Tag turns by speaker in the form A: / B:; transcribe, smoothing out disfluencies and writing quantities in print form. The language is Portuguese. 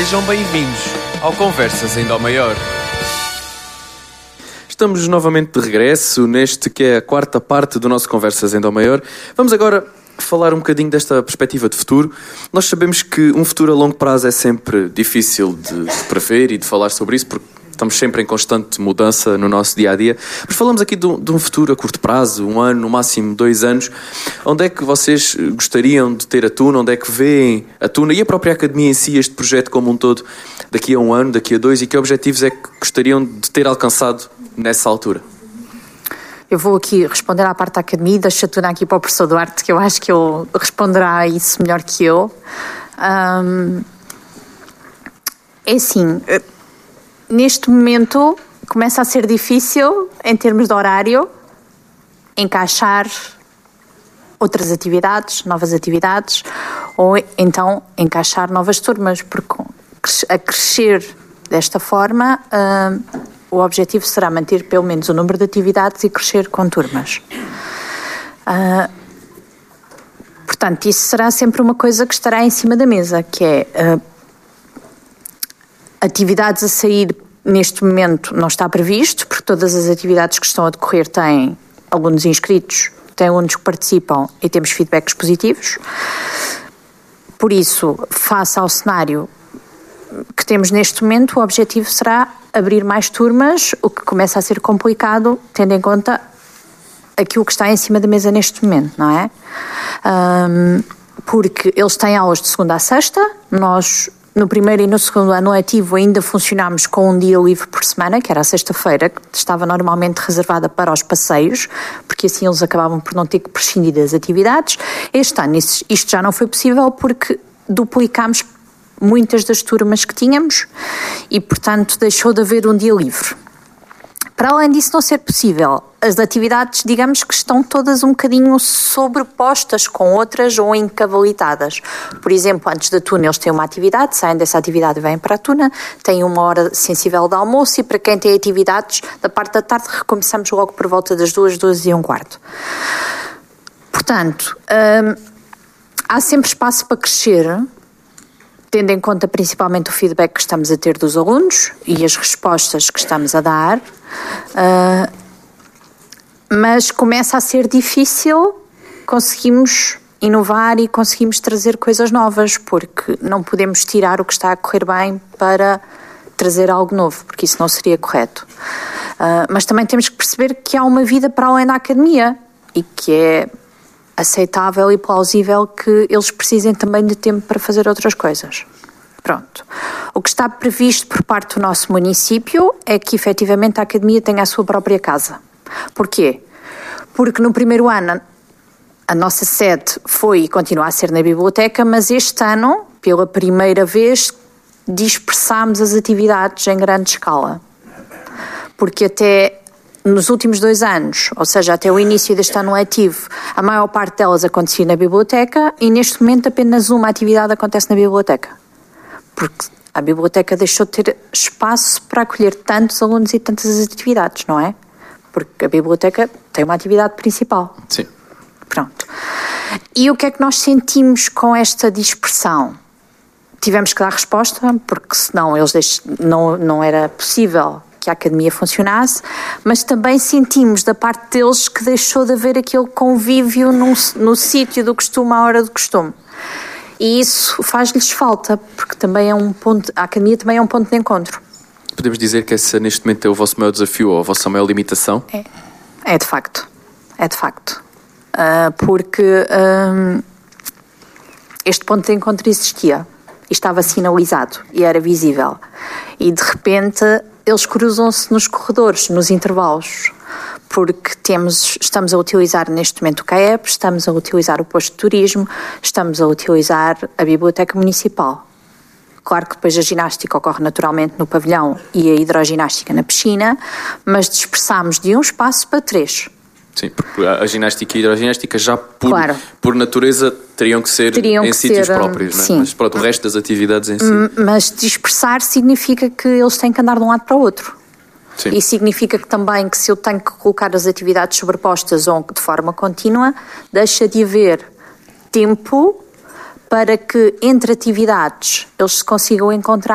A: Sejam bem-vindos ao Conversas em Dó Maior. Estamos novamente de regresso neste que é a quarta parte do nosso Conversas em Dó Maior. Vamos agora falar um bocadinho desta perspectiva de futuro. Nós sabemos que um futuro a longo prazo é sempre difícil de prever e de falar sobre isso, porque estamos sempre em constante mudança no nosso dia-a-dia. Mas falamos aqui de um futuro a curto prazo, 1 ano, no máximo 2 anos. Onde é que vocês gostariam de ter a Tuna? Onde é que veem a Tuna e a própria Academia em si, este projeto como um todo, daqui a 1 ano, daqui a 2? E que objetivos é que gostariam de ter alcançado nessa altura?
B: Eu vou aqui responder à parte da Academia e deixo a Tuna aqui para o professor Duarte, que eu acho que ele responderá a isso melhor que eu. É assim, neste momento começa a ser difícil, em termos de horário, encaixar outras atividades, novas atividades, ou então encaixar novas turmas, porque a crescer desta forma, o objetivo será manter pelo menos o número de atividades e crescer com turmas. Portanto, isso será sempre uma coisa que estará em cima da mesa, que é atividades a sair neste momento não está previsto, porque todas as atividades que estão a decorrer têm alunos inscritos, têm alunos que participam e temos feedbacks positivos. Por isso, face ao cenário que temos neste momento, o objetivo será abrir mais turmas, o que começa a ser complicado, tendo em conta aquilo que está em cima da mesa neste momento, não é? Porque eles têm aulas de segunda a sexta, nós no primeiro e no segundo ano letivo ainda funcionámos com um dia livre por semana, que era a sexta-feira, que estava normalmente reservada para os passeios, porque assim eles acabavam por não ter que prescindir das atividades. Este ano isto já não foi possível porque duplicámos muitas das turmas que tínhamos e, portanto, deixou de haver um dia livre. Para além disso não ser possível, as atividades, digamos que estão todas um bocadinho sobrepostas com outras ou encavalitadas. Por exemplo, antes da Tuna eles têm uma atividade, saem dessa atividade e vêm para a Tuna, têm 1 hora sensível de almoço e para quem tem atividades, da parte da tarde recomeçamos logo por volta das 2, 2:15. Portanto, há sempre espaço para crescer, tendo em conta principalmente o feedback que estamos a ter dos alunos e as respostas que estamos a dar, mas começa a ser difícil conseguimos inovar e conseguimos trazer coisas novas, porque não podemos tirar o que está a correr bem para trazer algo novo, porque isso não seria correto. Mas também temos que perceber que há uma vida para além da academia e que é aceitável e plausível que eles precisem também de tempo para fazer outras coisas. Pronto. O que está previsto por parte do nosso município é que efetivamente a academia tenha a sua própria casa. Porquê? Porque no primeiro ano a nossa sede foi e continua a ser na biblioteca, mas este ano, pela primeira vez, dispersámos as atividades em grande escala. Porque até nos últimos 2 anos, ou seja, até o início deste ano letivo, a maior parte delas acontecia na biblioteca e neste momento apenas uma atividade acontece na biblioteca. Porque a biblioteca deixou de ter espaço para acolher tantos alunos e tantas atividades, não é? Porque a biblioteca tem uma atividade principal.
A: Sim.
B: Pronto. E o que é que nós sentimos com esta dispersão? Tivemos que dar resposta, porque senão não era possível que a academia funcionasse, mas também sentimos da parte deles que deixou de haver aquele convívio no sítio do costume à hora do costume. E isso faz-lhes falta, porque também é um ponto, a academia também é um ponto de encontro.
A: Podemos dizer que essa neste momento é o vosso maior desafio ou a vossa maior limitação?
B: É de facto. É de facto. Porque este ponto de encontro existia e estava sinalizado e era visível. E de repente eles cruzam-se nos corredores, nos intervalos, porque estamos a utilizar neste momento o CAEP, estamos a utilizar o posto de turismo, estamos a utilizar a biblioteca municipal. Claro que depois a ginástica ocorre naturalmente no pavilhão e a hidroginástica na piscina, mas dispersámos de um espaço para 3.
A: Sim, porque a ginástica e a hidroginástica já por natureza teriam que ser em sítios próprios, não é? Mas pronto, o resto das atividades em si.
B: Mas dispersar significa que eles têm que andar de um lado para o outro.
A: Sim.
B: E significa que também que se eu tenho que colocar as atividades sobrepostas ou de forma contínua, deixa de haver tempo para que entre atividades eles se consigam encontrar